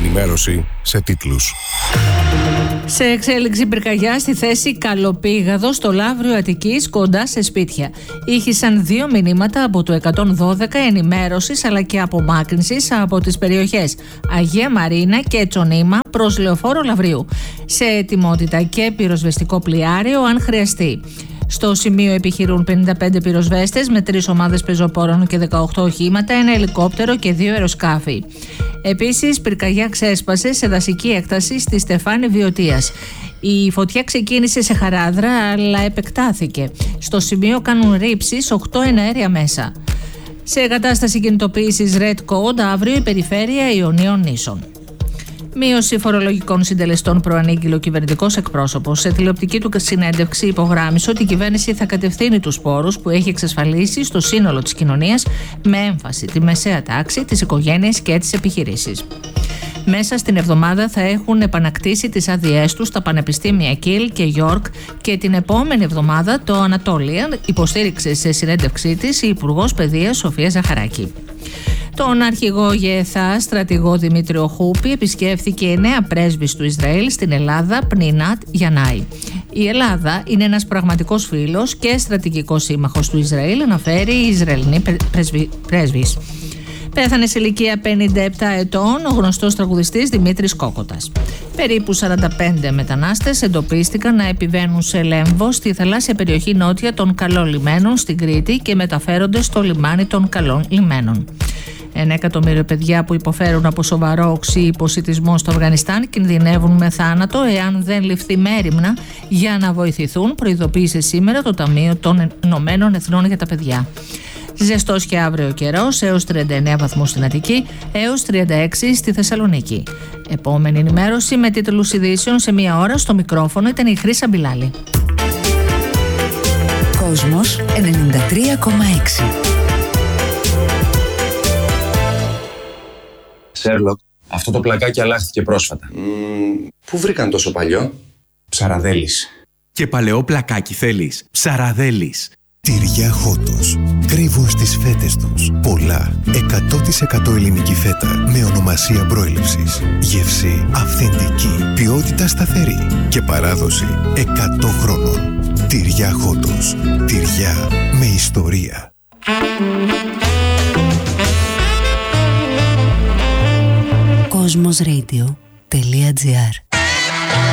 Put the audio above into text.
ενημέρωση σε τίτλους. Σε εξέλιξη πυρκαγιά στη θέση Καλοπήγαδο στο Λαύριο Αττικής, κοντά σε σπίτια. Ήχησαν 2 μηνύματα από το 112 ενημέρωσης αλλά και απομάκρυνσης από τις περιοχές Αγία Μαρίνα και Τσονίμα προς Λεωφόρο Λαυρίου. Σε ετοιμότητα και πυροσβεστικό πλοιάριο αν χρειαστεί. Στο σημείο επιχειρούν 55 πυροσβέστες με 3 ομάδες πεζοπόρων και 18 οχήματα, 1 ελικόπτερο και 2 αεροσκάφη. Επίσης, πυρκαγιά ξέσπασε σε δασική έκταση στη Στεφάνη Βιωτίας. Η φωτιά ξεκίνησε σε Χαράδρα, αλλά επεκτάθηκε. Στο σημείο κάνουν ρήψεις 8 εναέρια μέσα. Σε εγκατάσταση κινητοποίησης Red Code, αύριο η περιφέρεια Ιωνίων Νήσων. Μείωση φορολογικών συντελεστών προανήγγειλε ο κυβερνητικός εκπρόσωπος. Σε τηλεοπτική του συνέντευξη υπογράμμισε ότι η κυβέρνηση θα κατευθύνει τους πόρους που έχει εξασφαλίσει στο σύνολο της κοινωνίας με έμφαση τη μεσαία τάξη, τις οικογένειες και τις επιχειρήσεις. Μέσα στην εβδομάδα θα έχουν επανακτήσει τις άδειές τους τα πανεπιστήμια Κιλ και Γιόρκ και την επόμενη εβδομάδα το Ανατόλια, υποστήριξε σε συνέντευξή της η Υπουργός Παιδείας Σοφία Ζαχαράκη. Τον αρχηγό ΓΕΘΑ, στρατηγό Δημήτριο Χούπη, επισκέφθηκε 9 πρέσβεις του Ισραήλ στην Ελλάδα, Πνινάτ Γιαννάη. Η Ελλάδα είναι ένας πραγματικός φίλος και στρατηγικός σύμμαχος του Ισραήλ, αναφέρει η Ισραηλινή πρέσβης. Πέθανε σε ηλικία 57 ετών ο γνωστός τραγουδιστής Δημήτρης Κόκοτας. Περίπου 45 μετανάστες εντοπίστηκαν να επιβαίνουν σε Λέμβο στη θαλάσσια περιοχή νότια των Καλών Λιμένων στην Κρήτη και μεταφέρονται στο λιμάνι των Καλών Λιμένων. 1 εκατομμύριο παιδιά που υποφέρουν από σοβαρό οξύ υποσιτισμό στο Αφγανιστάν κινδυνεύουν με θάνατο εάν δεν ληφθεί μέριμνα για να βοηθηθούν, προειδοποίησε σήμερα το Ταμείο των Ηνωμένων Εθνών για τα Παιδιά. Ζεστός και αύριο καιρός, έως 39 βαθμούς στην Αττική, έως 36 στη Θεσσαλονίκη. Επόμενη ενημέρωση με τίτλους ειδήσεων σε 1 ώρα. Στο μικρόφωνο ήταν η Χρύσα Μπιλάλη. Κόσμος 93,6. Σέρλοκ, αυτό το πλακάκι αλλάχθηκε πρόσφατα. Πού βρήκαν τόσο παλιό? Ψαραδέλης. Και παλαιό πλακάκι θέλεις? Ψαραδέλης. Τυριά Χότος. Κρύβουν στις φέτες τους πολλά 100% ελληνική φέτα με ονομασία προέλευσης. Γεύση αυθεντική, ποιότητα σταθερή και παράδοση 100 χρόνων. Τυριά Χότος. Τυριά με ιστορία. Cosmosradio.gr